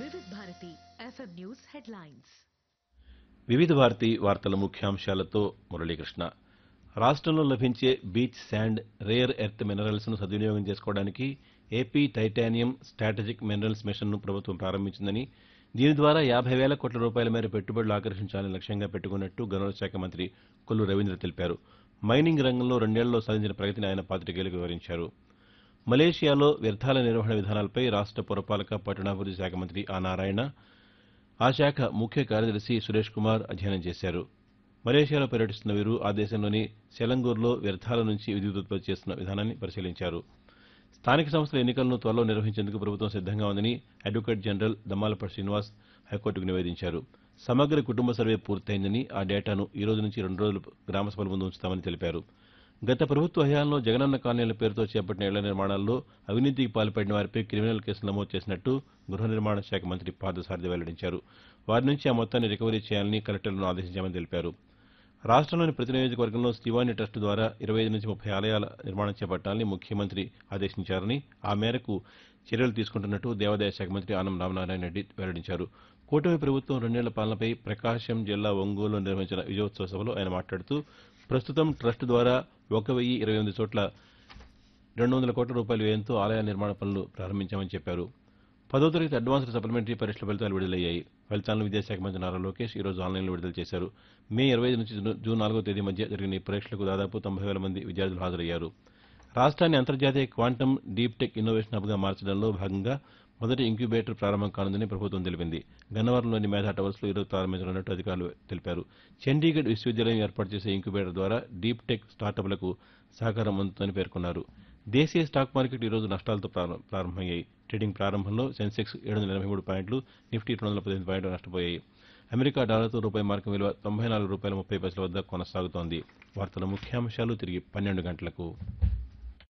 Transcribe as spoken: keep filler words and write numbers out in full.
వివిధ Bharati FM news headlines. వివిధ భారతి వార్తల ముఖ్యాంశాలతో మురళీకృష్ణ. రాష్ట్రంలో లభించే బీచ్ శాండ్, రేర్ ఎర్త్ మినరల్స్ను సద్వినియోగం చేసుకోవడానికి ఏపీ టైటానియం స్ట్రాటజిక్ మినరల్స్ మిషన్ను ప్రభుత్వం ప్రారంభించిందని, దీని ద్వారా యాభై వేల కోట్ల రూపాయల మేర పెట్టుబడులు ఆకర్షించాలని లక్ష్యంగా పెట్టుకున్నట్టు గనుల శాఖ మంత్రి కొల్లు రవీంద్ర తెలిపారు. మైనింగ్ రంగంలో రెండేళ్లలో సాధించిన ప్రగతిని ఆయన పాతికేయులకు వివరించారు. మలేషియాలో వ్యర్థాల నిర్వహణ విధానాలపై రాష్ట్ర పురపాలక పట్టణాభివృద్ది శాఖ మంత్రి ఆ నారాయణ, ఆ శాఖ ముఖ్య కార్యదర్శి సురేష్ కుమార్ అధ్యయనం చేశారు. మలేషియాలో పర్యటిస్తున్న వీరు ఆ దేశంలోని సెలంగూరులో వ్యర్థాల నుంచి విద్యుత్ ఉత్పత్తి చేస్తున్న విధానాన్ని పరిశీలించారు. స్థానిక సంస్థల ఎన్నికలను త్వరలో నిర్వహించేందుకు ప్రభుత్వం సిద్దంగా ఉందని అడ్వకేట్ జనరల్ దమ్మాలపాటి శ్రీనివాస్ హైకోర్టుకు నివేదించారు. సమగ్ర కుటుంబ సర్వే పూర్తయిందని, ఆ డేటాను ఈ రోజు నుంచి రెండు రోజులు గ్రామ సభల ముందు ఉంచుతామని తెలిపారు. గత ప్రభుత్వ హయాంలో జగనన్న కాలనీల పేరుతో చేపట్టిన ఇళ్ల నిర్మాణాల్లో అవినీతికి పాల్పడిన వారిపై క్రిమినల్ కేసులు నమోదు చేసినట్టు గృహ నిర్మాణ శాఖ మంత్రి పార్థసారథి వెల్లడించారు. వారి నుంచి ఆ మొత్తాన్ని రికవరీ చేయాలని కలెక్టర్లను ఆదేశించామని తెలిపారు. రాష్ట్రంలోని ప్రతి నియోజకవర్గంలో శ్రీవాణి ట్రస్ట్ ద్వారా ఇరవై ఐదు నుంచి ముప్పై ఆలయాల నిర్మాణం చేపట్టాలని ముఖ్యమంత్రి ఆదేశించారని, ఆ మేరకు చర్యలు తీసుకుంటున్నట్టు దేవాదాయ శాఖ మంత్రి ఆనం రామనారాయణ రెడ్డి వెల్లడించారు. కూటమి ప్రభుత్వం రెండేళ్ల పాలనపై ప్రకాశం జిల్లా ఒంగోలులో నిర్వహించిన విజయోత్సవ సభలో ఆయన మాట్లాడుతూ, ప్రస్తుతం ట్రస్ట్ ద్వారా ఒక వెయ్యి ఇరవై ఎనిమిది చోట్ల రెండు వందల కోట్ల రూపాయల వ్యయంతో ఆలయాల నిర్మాణ పనులు ప్రారంభించామని చెప్పారు. పదో తరగతి అడ్వాన్స్డ్ సప్లిమెంటరీ పరీక్షల ఫలితాలు విడుదలయ్యాయి. ఫలితాలను విద్యాశాఖ మంత్రి నారా లోకేష్ ఈ రోజు ఆన్లైన్లో విడుదల చేశారు. మే ఇరవై ఐదు నుంచి జూన్ నాలుగో తేదీ మధ్య జరిగిన ఈ పరీక్షలకు దాదాపు తొంభై వేల మంది విద్యార్థులు హాజరయ్యారు. రాష్ట్రాన్ని అంతర్జాతీయ క్వాంటమ్ డీప్ టెక్ ఇన్నోవేషన్ హబ్గా మార్చడంలో భాగంగా మొదటి ఇంక్యుబేటర్ ప్రారంభం కానుందని ప్రభుత్వం తెలిపింది. గన్నవరంలోని మేధా టవర్స్లో ఈరోజు ప్రారంభించనున్నట్టు అధికారులు తెలిపారు. చండీగఢ్ విశ్వవిద్యాలయం ఏర్పాటు చేసే ఇంక్యుబేటర్ ద్వారా డీప్ టెక్ స్టార్టప్లకు సహకారం అందుతుందని పేర్కొన్నారు. దేశీయ స్టాక్ మార్కెట్ ఈ రోజు నష్టాలతో ప్రారంభమయ్యాయి. ట్రేడింగ్ ప్రారంభంలో సెన్సెక్స్ ఏడు వందల ఎనభై మూడు పాయింట్లు, నిఫ్టీ రెండు వందల పద్దెనిమిది పాయింట్లు నష్టపోయాయి. అమెరికా డాలర్తో రూపాయి మార్కం విలువ తొంభై నాలుగు రూపాయల ముప్పై పైసల వద్ద కొనసాగుతోంది. వార్తల ముఖ్యాంశాలు తిరిగి పన్నెండు గంటలకు.